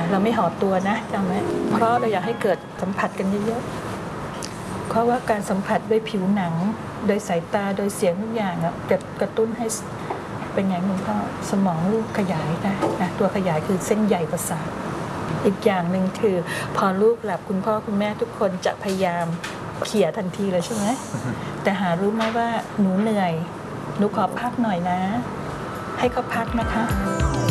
เราไม่ห่อตัวนะจำไว้เพราะเราอยากให้เกิดสัมผัสกันเยอะๆเพราะว่าการสัมผัสด้วยผิวหนังโดยสายตาโดยเสียงทุกอย่างจะกระตุ้นให้เป็นอย่างหนึ่งก็สมองลูกขยายได้นะตัวขยายคือเส้นใยประสาทอีกอย่างหนึ่งคือพอลูกหลับคุณพ่อคุณแม่ทุกคนจะพยายามเขี่ยทันทีเลยใช่ไหมแต่หารู้ไหมว่าหนูเหนื่อยหนูขอพักหน่อยนะให้เขาพักนะคะ